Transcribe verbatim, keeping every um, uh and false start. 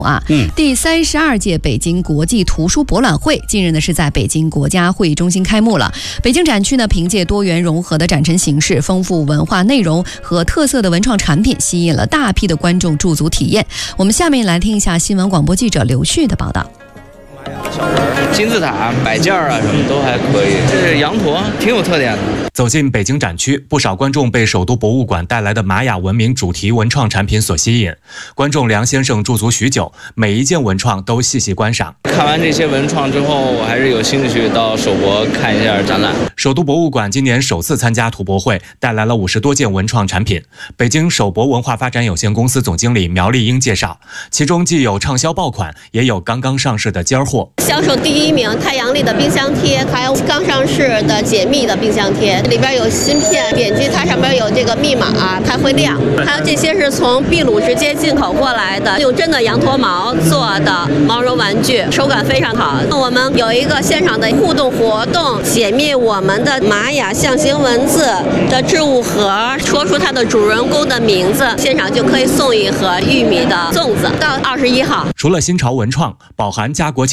啊， 嗯， 第三十二届北京国际图书博览会近日呢是在北京国家会议中心开幕了。北京展区呢凭借多元融合的展陈形式、丰富文化内容和特色的文创产品，吸引了大批的观众驻足体验。我们下面来听一下新闻广播记者刘旭的报道。 小人、金字塔、摆件啊，什么都还可以。这是羊驼，挺有特点的。 走进北京展区，不少观众被首都博物馆带来的玛雅文明主题文创产品所吸引。观众梁先生驻足许久，每一件文创都细细观赏。 看完这些文创之后，我还是有兴趣到首博看一下展览。 首都博物馆今年首次参加图博会，带来了五十多件文创产品。北京首博文化发展有限公司总经理苗丽英介绍，其中既有畅销爆款，也有刚刚上市的尖货。 销售第一名太阳丽的冰箱贴，还有刚上市的解密的冰箱贴，里边有芯片，点击它上面有这个密码，它会亮。还有这些是从秘鲁直接进口过来的，用真的羊驼毛做的毛绒玩具，手感非常好。我们有一个现场的互动活动，解密我们的玛雅象形文字的置物盒，说出它的主人公的名字，现场就可以送一盒玉米的粽子。到二十一号， 除了新潮文创，饱含家国情